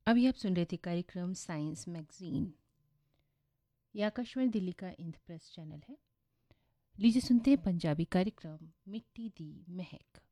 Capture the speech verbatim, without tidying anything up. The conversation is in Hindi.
अभी आप सुन रहे थे कार्यक्रम साइंस मैगजीन। ये आकाशवाणी दिल्ली का इंद्रप्रस्थ चैनल है। लीजिए सुनते हैं पंजाबी कार्यक्रम मिट्टी दी महक।